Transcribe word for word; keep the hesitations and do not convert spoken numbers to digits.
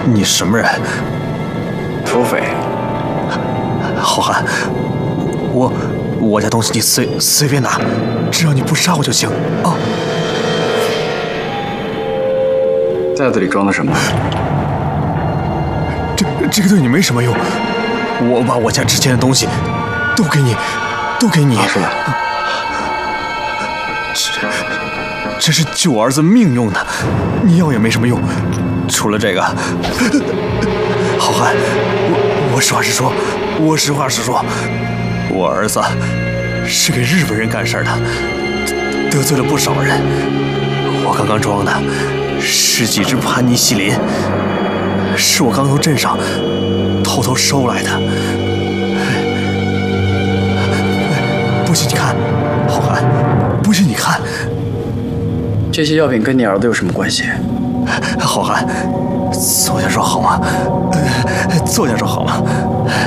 你什么人？ 土匪。 好汉，我我家东西你随随便拿，只要你不杀我就行啊！ 袋子里装的什么？ 这这个对你没什么用，我把我家值钱的东西都给你，都给你。 拿出来。 这这是救我儿子命用的，你要也没什么用。除了这个，好汉，我我实话实说，我实话实说，我儿子是给日本人干事的，得罪了不少人。我刚刚装的是几只盘尼西林，是我刚从镇上偷偷收来的。不信你看，好汉，不信你看。 这些药品跟你儿子有什么关系？ 好汉，坐下说好吗？坐下说好吗？